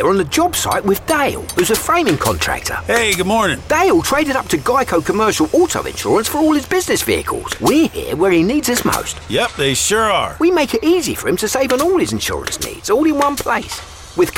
here on the job site with Dale, who's a framing contractor. Hey, good morning. Dale traded up to Geico Commercial Auto Insurance for all his business vehicles. We're here where he needs us most. Yep, they sure are. We make it easy for him to save on all his insurance needs, all in one place.